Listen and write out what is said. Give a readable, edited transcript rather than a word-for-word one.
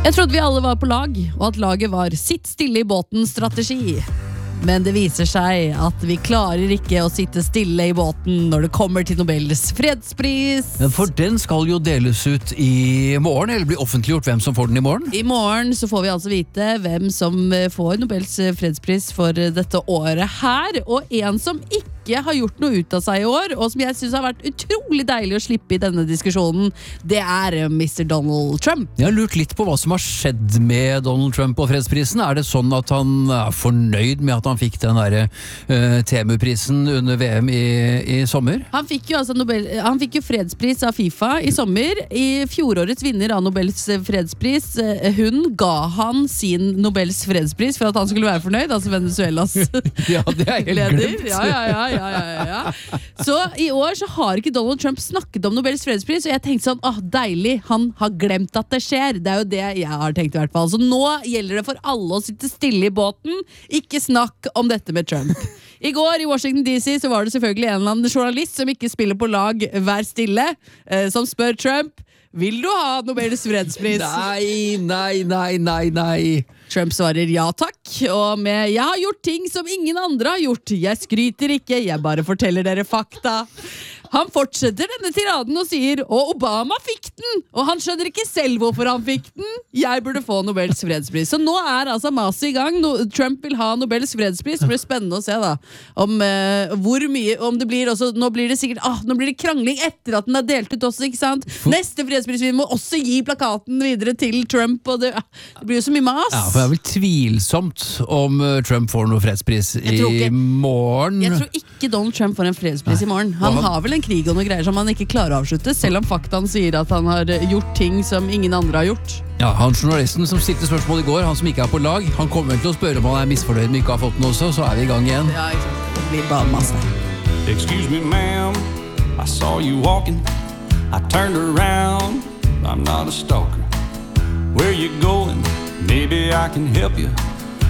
Jeg trodde vi alle var på lag, og at laget var sitt stille i båten-strategi. Men det viser seg at vi klarer ikke å sitte stille i båten når det kommer til Nobels fredspris. For den skal jo deles ut i morgen, eller bli offentliggjort hvem som får den i morgen. I morgen så får vi altså vite hvem som får Nobels fredspris for dette året her, og en som ikke har gjort noe ut av seg i år, og som jeg synes har vært utrolig deilig å slippe i denne diskusjonen, det er Mr. Donald Trump. Jeg har lurt litt på hva som har skjedd med Donald Trump og fredsprisen. Er det sånn at han er fornøyd med at han fikk den der TMU-prisen under VM i sommer? Han fikk jo fredspris av FIFA i sommer. I fjorårets vinner av Nobels fredspris, hun ga han sin Nobels fredspris for at han skulle være fornøyd, altså Venezuelas Ja, det er helt leder. glemt. Ja. Så i år så har ikke Donald Trump snakket om Nobels fredspris, og jeg tenkte sånn, deilig, han har glemt at det skjer. Det er jo det jeg har tenkt i hvert fall. Så nå gjelder det for alle å sitte stille i båten, ikke snakk om dette med Trump. I går i Washington DC så var det selvfølgelig en eller annen journalist som ikke spiller på lag Vær stille, som spør Trump, vil du ha Nobels fredspris? Nei. Trump svarer ja takk, og med jeg har gjort ting som ingen andre har gjort. Jeg skryter ikke, jeg bare forteller dere fakta. Han fortsetter denne tiraden og sier, og Obama fikk den, og han skjønner ikke selv hvorfor han fikk den. Jeg burde få Nobels fredspris. Så nå er altså maset i gang. Trump vil ha Nobels fredspris. Det blir spennende å se da, om hvor mye, om det blir også, nå blir det sikkert, nå blir det krangling etter at den er delt ut også, ikke sant? Neste fredspris, vi må også gi plakaten videre til Trump, og det blir jo så mye mas. Ja, for det er vel tvilsomt om Trump får noe fredspris i morgen. Jeg tror ikke Donald Trump får en fredspris i morgen. Han har vel en krig og noe greier som han ikke klarer å avslutte, selv om faktaen sier at han har gjort ting som ingen andre har gjort. Ja, han journalisten som stilte spørsmål i går, han som ikke er på lag, han kommer til å spørre om han er misfornøyd med ikke har fått den også, så er vi i gang igjen. Ja, ikke sant. Det blir bare masse. Excuse me, ma'am, I saw you walking, I turned around, I'm not a stalker. Where you going? Maybe I can help you.